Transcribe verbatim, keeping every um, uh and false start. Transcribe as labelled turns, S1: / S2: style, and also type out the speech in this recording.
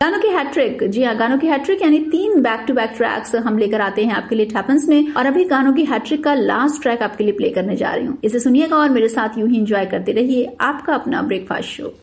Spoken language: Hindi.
S1: गानों की हैट्रिक, जी हाँ, गानों की हैट्रिक यानी तीन बैक टू बैक ट्रैक्स हम लेकर आते हैं आपके लिए इट हैपेंस में। और अभी गानों की हैट्रिक का लास्ट ट्रैक आपके लिए प्ले करने जा रही हूँ, इसे सुनिएगा और मेरे साथ यूं ही एंजॉय करते रहिए। आपका अपना ब्रेकफास्ट शो।